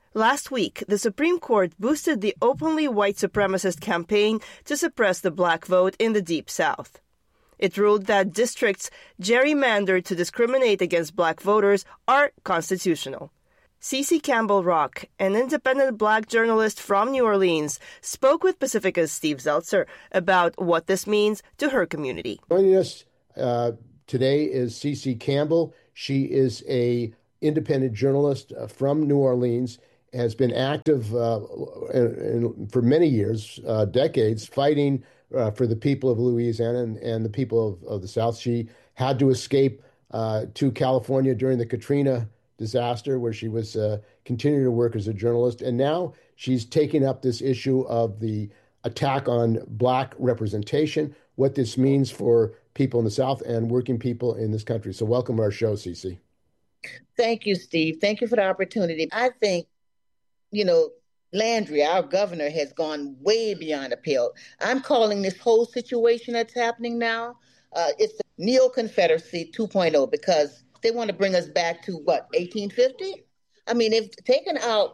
Last week, the Supreme Court boosted the openly white supremacist campaign to suppress the black vote in the Deep South. It ruled that districts gerrymandered to discriminate against black voters are constitutional. Cece Campbell Rock, an independent black journalist from New Orleans, spoke with Pacifica's Steve Zeltzer about what this means to her community. Joining us today is Cece Campbell. She is an independent journalist from New Orleans, has been active for many years, decades, fighting for the people of Louisiana and the people of the South. She had to escape to California during the Katrina disaster, where she was continuing to work as a journalist. And now she's taking up this issue of the attack on black representation, what this means for people in the South and working people in this country. So welcome to our show, Cece. Thank you, Steve. Thank you for the opportunity. I think, Landry, our governor, has gone way beyond a pale. I'm calling this whole situation that's happening now, it's the Neo-Confederacy 2.0, because they want to bring us back to, 1850? I mean, if taken out,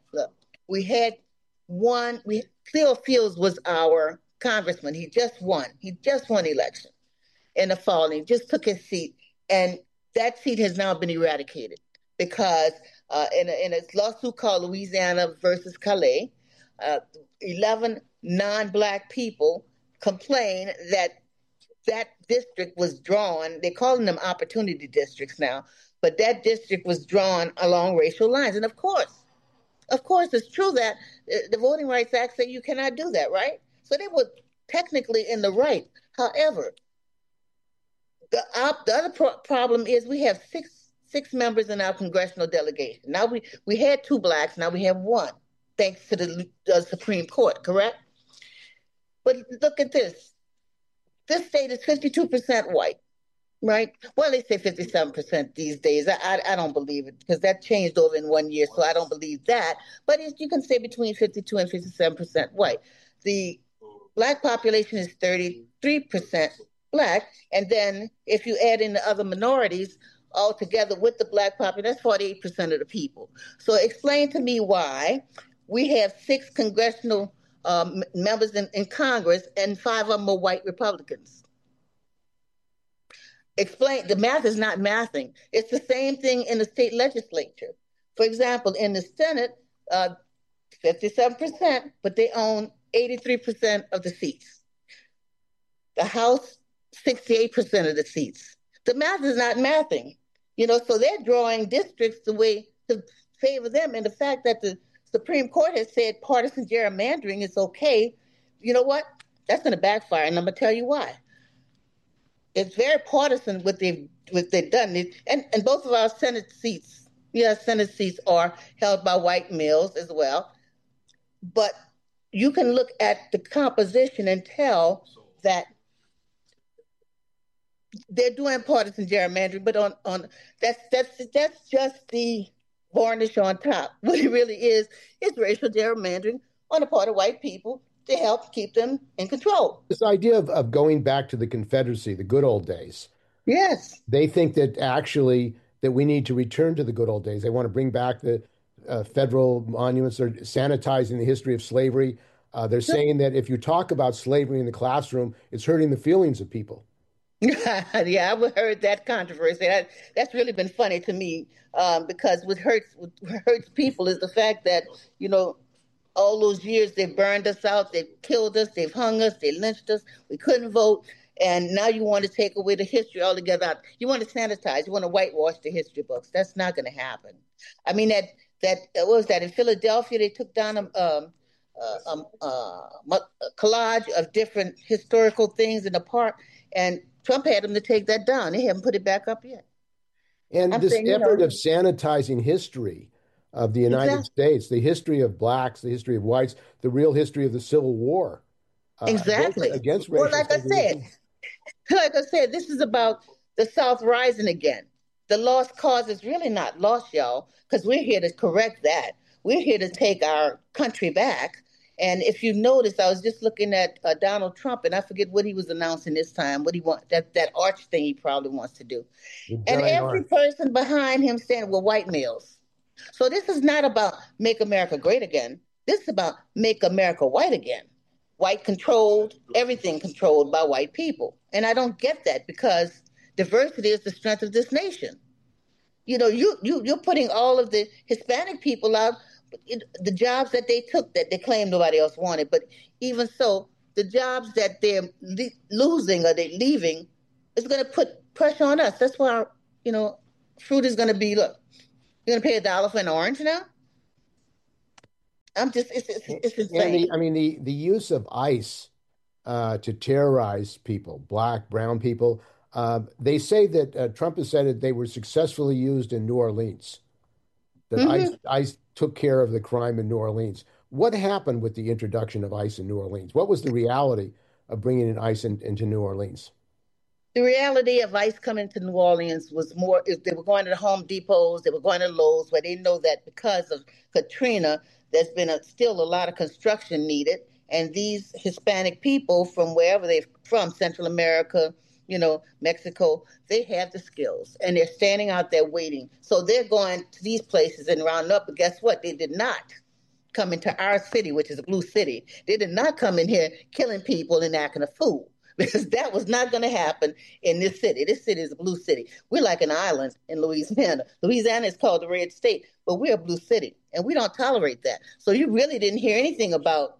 Cleo Fields was our congressman. He just won election in the fall, and he just took his seat. And that seat has now been eradicated because in a lawsuit called Louisiana versus Calais, 11 non-black people complained that district was drawn. They're calling them opportunity districts now, but that district was drawn along racial lines. And of course, it's true that the Voting Rights Act says you cannot do that, right? So they were technically in the right. However, the other problem is we have six members in our congressional delegation. Now we had 2 blacks, now we have 1, thanks to the Supreme Court, correct? But look at this. This state is 52% white, right? Well, they say 57% these days. I don't believe it, because that changed over in 1 year, so I don't believe that. But you can say between 52 and 57% white. The black population is 33% black, and then if you add in the other minorities all together with the black population, that's 48% of the people. So explain to me why we have 6 congressional members in Congress and 5 of them are white Republicans. Explain. The math is not mathing. It's the same thing in the state legislature. For example, in the Senate, 57%, but they own 83% of the seats. The House, 68% of the seats. The math is not mathing, so they're drawing districts the way to favor them. And the fact that the Supreme Court has said partisan gerrymandering is okay, you know what? That's going to backfire, and I'm going to tell you why. It's very partisan what they've done. And both of our Senate seats are held by white males as well. But you can look at the composition and tell that they're doing partisan gerrymandering, but on that's just the varnish on top. What it really is racial gerrymandering on the part of white people to help keep them in control. This idea of going back to the Confederacy, the good old days. Yes. They think that actually that we need to return to the good old days. They want to bring back the federal monuments. They're sanitizing the history of slavery. They're saying that if you talk about slavery in the classroom, it's hurting the feelings of people. Yeah, I've heard that controversy. That's really been funny to me, because what hurts people is the fact that, all those years they burned us out, they've killed us, they've hung us, they lynched us, we couldn't vote, and now you want to take away the history altogether. You want to sanitize, you want to whitewash the history books. That's not going to happen. I mean, what was that? In Philadelphia, they took down a collage of different historical things in the park, and Trump had them to take that down. They haven't put it back up yet. And this effort of sanitizing history of the United States, the history of blacks, the history of whites, the real history of the Civil War. Exactly. Against racial segregation. Like I said, this is about the South rising again. The lost cause is really not lost, y'all, because we're here to correct that. We're here to take our country back. And if you notice, I was just looking at Donald Trump, and I forget what he was announcing this time, what he wants, that arch thing he probably wants to do. And every person behind him saying, well, white males. So this is not about make America great again. This is about make America white again. White controlled, everything controlled by white people. And I don't get that because diversity is the strength of this nation. You're putting all of the Hispanic people out, the jobs that they took that they claimed nobody else wanted. But even so, the jobs that they're losing or they're leaving is going to put pressure on us. That's why, fruit is going to be, look, you're going to pay $1 for an orange now? It's insane. The use of ICE to terrorize people, black, brown people. They say that Trump has said that they were successfully used in New Orleans, that ICE took care of the crime in New Orleans. What happened with the introduction of ICE in New Orleans? What was the reality of bringing in ICE into New Orleans? The reality of ICE coming to New Orleans was more, if they were going to the Home Depots, they were going to Lowe's, where they know that because of Katrina, there's been still a lot of construction needed. And these Hispanic people from wherever they're from, Central America, Mexico, they have the skills and they're standing out there waiting. So they're going to these places and rounding up. But guess what? They did not come into our city, which is a blue city. They did not come in here killing people and acting a fool, because that was not going to happen in this city. This city is a blue city. We're like an island in Louisiana. Louisiana is called the Red State, but we're a blue city, and we don't tolerate that. So you really didn't hear anything about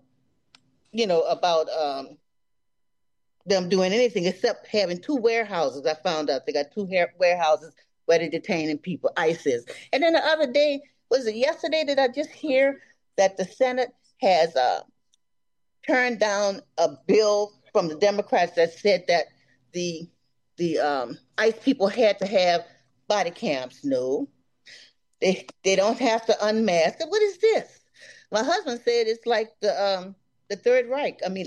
them doing anything except having 2 warehouses. I found out they got 2 warehouses where they're detaining people, ICE is. And then the other day, was it yesterday, did I just hear that the Senate has turned down a bill from the Democrats that said that the ICE people had to have body cams? No, they don't have to unmask. What is this? My husband said it's like the Third Reich. I mean,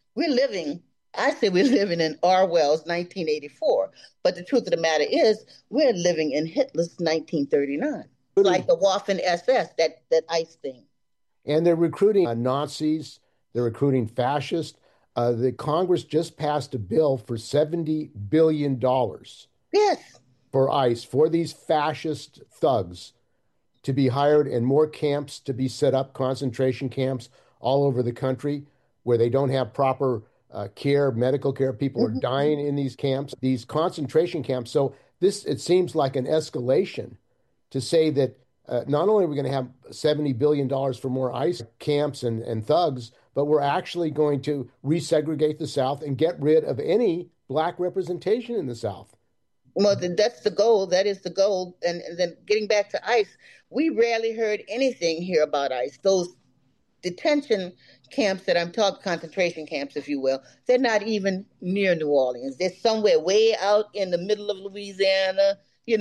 I say we're living in Orwell's 1984, but the truth of the matter is we're living in Hitler's 1939. Like the Waffen SS, that ICE thing. And they're recruiting Nazis, they're recruiting fascists. The Congress just passed a bill for $70 billion. Yes. For ICE, for these fascist thugs to be hired and more camps to be set up, concentration camps all over the country where they don't have proper care, medical care. People are dying in these camps, these concentration camps. So it seems like an escalation to say that not only are we going to have $70 billion for more ICE camps and thugs, but we're actually going to resegregate the South and get rid of any black representation in the South. Well, that's the goal. That is the goal. And then getting back to ICE, we rarely heard anything here about ICE. Those detention camps that I'm talking, concentration camps, if you will, they're not even near New Orleans. They're somewhere way out in the middle of Louisiana.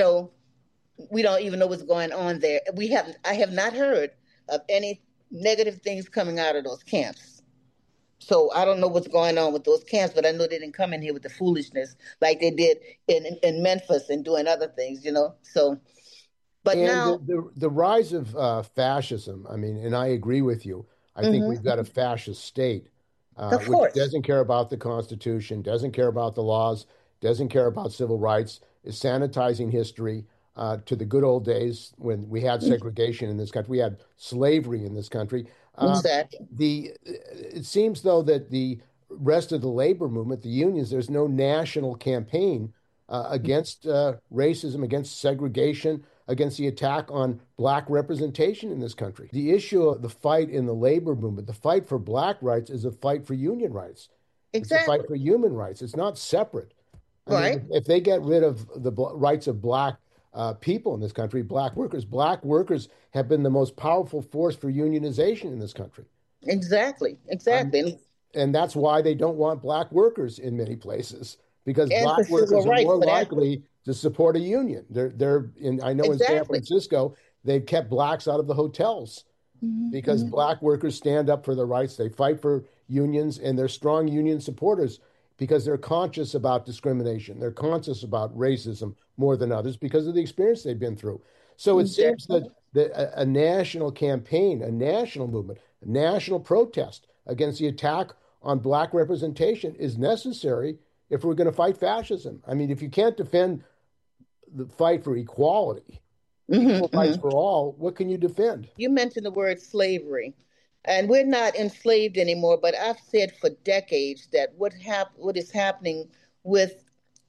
We don't even know what's going on there. I have not heard of any negative things coming out of those camps. So I don't know what's going on with those camps, but I know they didn't come in here with the foolishness like they did in Memphis and doing other things, So, but and now the rise of fascism. I mean, and I agree with you. I think we've got a fascist state, which doesn't care about the Constitution, doesn't care about the laws, doesn't care about civil rights, is sanitizing history to the good old days when we had segregation in this country. We had slavery in this country. Exactly. It seems, though, that the rest of the labor movement, the unions, there's no national campaign against racism, against segregation, against the attack on black representation in this country. The issue of the fight in the labor movement, the fight for black rights, is a fight for union rights. Exactly. It's a fight for human rights. It's not separate. Right. If they get rid of the rights of black people in this country, black workers have been the most powerful force for unionization in this country. Exactly. And that's why they don't want black workers in many places, because black workers are more likely to support a union. I know in San Francisco, they've kept blacks out of the hotels because black workers stand up for their rights. They fight for unions, and they're strong union supporters because they're conscious about discrimination. They're conscious about racism more than others because of the experience they've been through. So it seems that a national campaign, a national movement, a national protest against the attack on black representation is necessary if we're going to fight fascism. I mean, if you can't defend the fight for equality equal rights Mm-hmm. for all, what can you defend? You mentioned the word slavery, and we're not enslaved anymore. But I've said for decades that what is happening with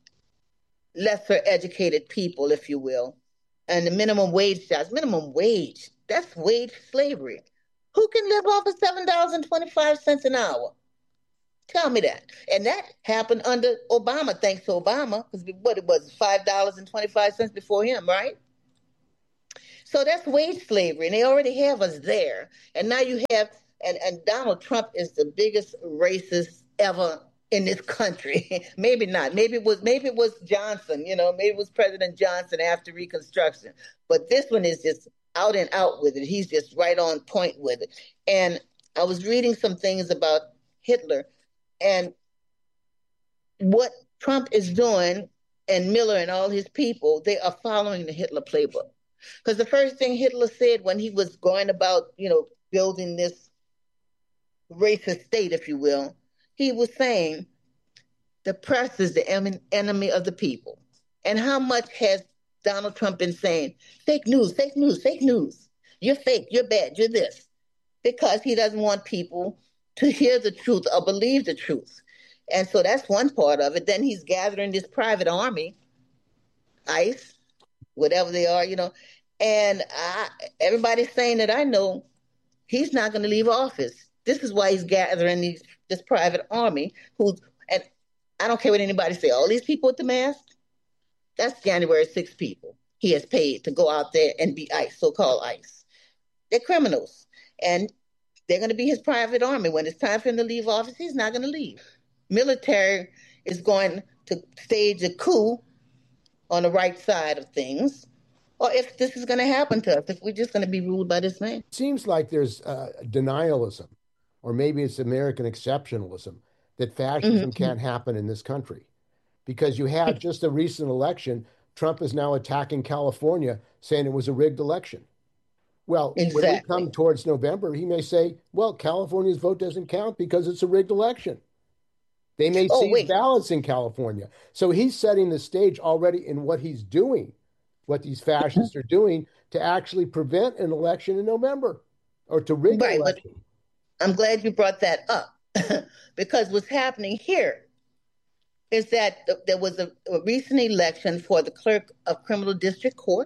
lesser educated people, if you will, and the minimum wage jobs. Minimum wage, that's wage slavery. Who can live off of $7.25 an hour? Tell me that. And that happened under Obama, thanks to Obama, because what it was, $5.25 before him, right? So that's wage slavery, and they already have us there. And now you have, and Donald Trump is the biggest racist ever in this country. Maybe not. Maybe it was Johnson. Maybe it was President Johnson after Reconstruction. But this one is just out and out with it. He's just right on point with it. And I was reading some things about Hitler and what Trump is doing, and Miller and all his people. They are following the Hitler playbook. Because the first thing Hitler said when he was going about, building this racist state, if you will, he was saying the press is the enemy of the people. And how much has Donald Trump been saying, fake news, fake news, fake news. You're fake, you're bad, you're this. Because he doesn't want people to hear the truth or believe the truth. And so that's one part of it. Then he's gathering this private army, ICE, whatever they are, and everybody's saying that I know he's not going to leave office. This is why he's gathering this private army and I don't care what anybody say, all these people with the mask, that's January 6 people he has paid to go out there and be ICE, so-called ICE. They're criminals, and they're going to be his private army. When it's time for him to leave office, he's not going to leave. Military is going to stage a coup on the right side of things, or if this is going to happen to us, if we're just going to be ruled by this man. It seems like there's denialism, or maybe it's American exceptionalism, that fascism can't happen in this country. Because you had just a recent election, Trump is now attacking California, saying it was a rigged election. Well, Exactly. when we come towards November, he may say, well, California's vote doesn't count because it's a rigged election. They may seize ballots in California. So he's setting the stage already in what he's doing, what these fascists are doing to actually prevent an election in November or to rig an election. But I'm glad you brought that up because what's happening here is that there was a recent election for the clerk of criminal district court,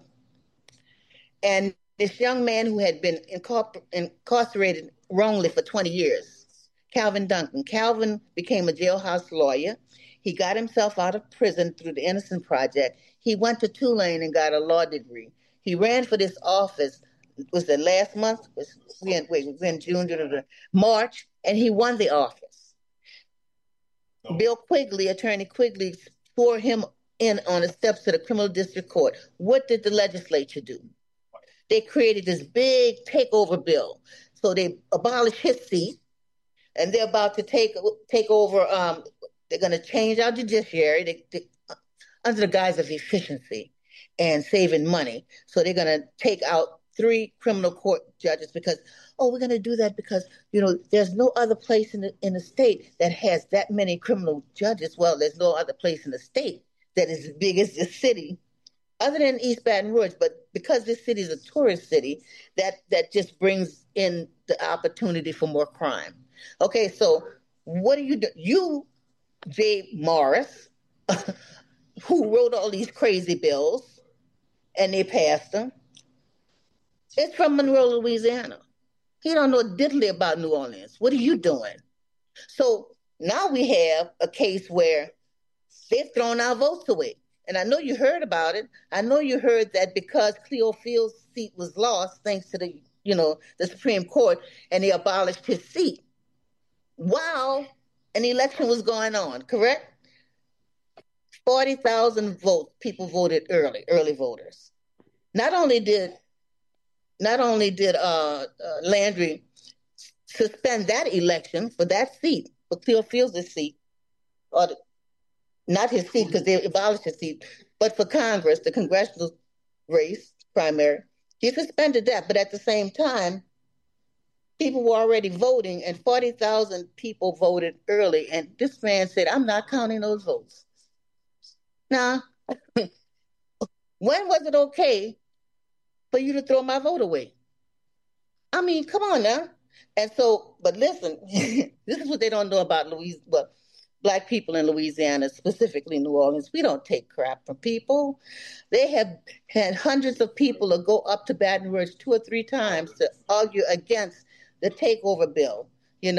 and this young man who had been incarcerated wrongly for 20 years, Calvin Duncan. Calvin became a jailhouse lawyer. He got himself out of prison through the Innocent Project. He went to Tulane and got a law degree. He ran for this office. Was it last month? We're in June, March, and he won the office. Bill Quigley, Attorney Quigley, swore him in on the steps of the criminal district court. What did the legislature do? They created this big takeover bill. So they abolished his seat, and they're about to take over. They're going to change our judiciary under the guise of efficiency and saving money. So they're going to take out 3 criminal court judges because, we're going to do that because, there's no other place in the state that has that many criminal judges. Well, there's no other place in the state that is as big as this city, other than East Baton Rouge. But because this city is a tourist city, that just brings in the opportunity for more crime. Okay, so what do you do? You, Jay Morris, who wrote all these crazy bills, and they passed them, it's from Monroe, Louisiana. He don't know diddly about New Orleans. What are you doing? So now we have a case where they've thrown our votes away. And I know you heard about it. I know you heard that because Cleo Field's seat was lost thanks to the Supreme Court, and they abolished his seat while an election was going on, correct? 40,000 votes, people voted early voters. Not only did Landry suspend that election for that seat, for Cleo Fields' seat, or not his seat because they abolished his seat, but for Congress, the congressional race primary, he suspended that. But at the same time, people were already voting, and 40,000 people voted early. And this man said, I'm not counting those votes. Now, when was it okay for you to throw my vote away. I mean, come on now. And so, but listen, this is what they don't know about Black people in Louisiana, specifically New Orleans. We don't take crap from people. They have had hundreds of people to go up to Baton Rouge 2 or 3 times to argue against the takeover bill.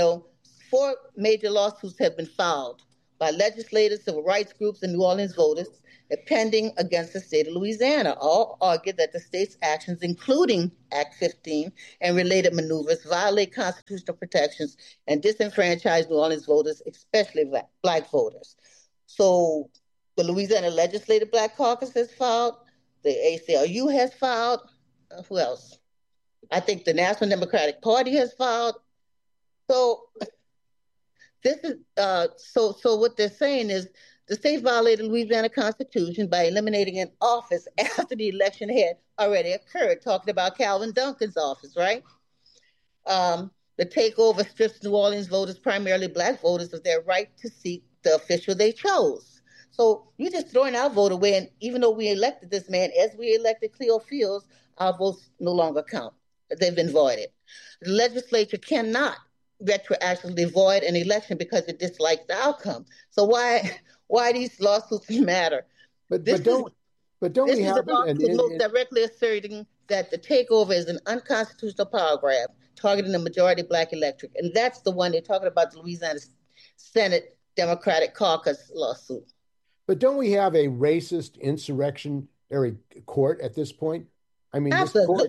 4 major lawsuits have been filed by legislators, civil rights groups, and New Orleans voters pending against the state of Louisiana. All argue that the state's actions, including Act 15 and related maneuvers, violate constitutional protections and disenfranchise New Orleans voters, especially Black voters. So the Louisiana Legislative Black Caucus has filed, the ACLU has filed, who else? I think the National Democratic Party has filed. So this is so what they're saying is the state violated the Louisiana Constitution by eliminating an office after the election had already occurred, talking about Calvin Duncan's office, right? The takeover strips New Orleans voters, primarily Black voters, of their right to seek the official they chose. So you're just throwing our vote away, and even though we elected this man, as we elected Cleo Fields, our votes no longer count. They've been voided. The legislature cannot retroactively void an election because it dislikes the outcome. So why these lawsuits matter? But don't we have directly asserting that the takeover is an unconstitutional power grab targeting the majority Black electorate, and that's the one they're talking about, the Louisiana Senate Democratic Caucus lawsuit. But don't we have a racist insurrectionary court at this point? I mean, absolutely.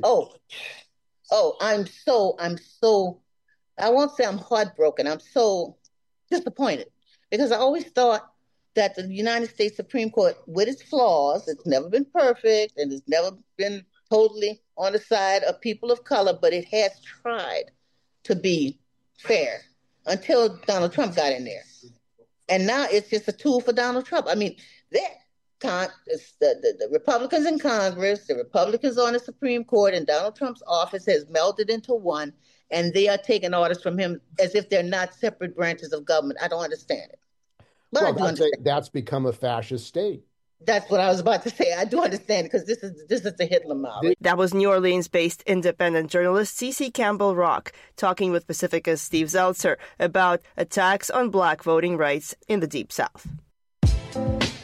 I'm so. I won't say I'm heartbroken. I'm so disappointed because I always thought that the United States Supreme Court, with its flaws, it's never been perfect and it's never been totally on the side of people of color, but it has tried to be fair until Donald Trump got in there. And now it's just a tool for Donald Trump. I mean, the Republicans in Congress, the Republicans on the Supreme Court, and Donald Trump's office has melded into one, and they are taking orders from him as if they're not separate branches of government. I don't understand it. But I do understand. That's become a fascist state. That's what I was about to say. I do understand it because this is the Hitler model. That was New Orleans-based independent journalist C.C. Campbell-Rock talking with Pacifica's Steve Zeltzer about attacks on Black voting rights in the Deep South.